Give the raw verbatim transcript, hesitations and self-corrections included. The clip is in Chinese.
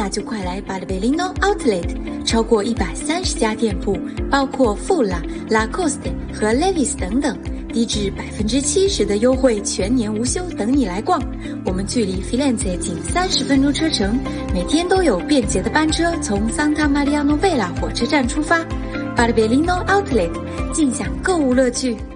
那就快来巴尔贝林诺 Outlet， 超过一百三十家店铺，包括富拉、Lacoste 和 Levi's 等等，低至百分之七十的优惠，全年无休，等你来逛。我们距离 Firenze 仅三十分钟车程，每天都有便捷的班车从 Santa Maria Novella 火车站出发。巴尔贝林诺 Outlet， 尽享购物乐趣。